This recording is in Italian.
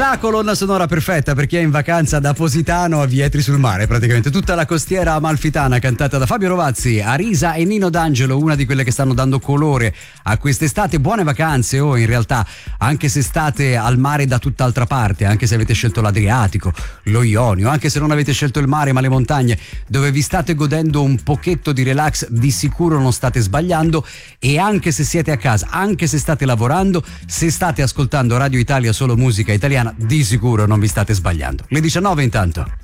La colonna sonora perfetta per chi è in vacanza da Positano a Vietri sul Mare, praticamente tutta la costiera amalfitana, cantata da Fabio Rovazzi, Arisa e Nino D'Angelo, una di quelle che stanno dando colore a quest'estate. Buone vacanze, in realtà, anche se state al mare da tutt'altra parte, anche se avete scelto l'Adriatico, lo Ionio, anche se non avete scelto il mare ma le montagne, dove vi state godendo un pochetto di relax, di sicuro non state sbagliando. E anche se siete a casa, anche se state lavorando, se state ascoltando Radio Italia, solo musica italiana, di sicuro non vi state sbagliando. Le 19 intanto.